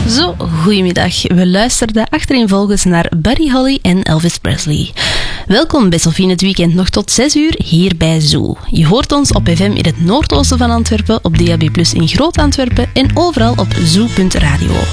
Zo, goedemiddag. We luisterden achtereenvolgens naar Buddy Holly en Elvis Presley. Welkom bij Sophie het Weekend, nog tot 6 uur hier bij Zoo. Je hoort ons op FM in het noordoosten van Antwerpen, op DAB+ in Groot-Antwerpen en overal op zoo.radio.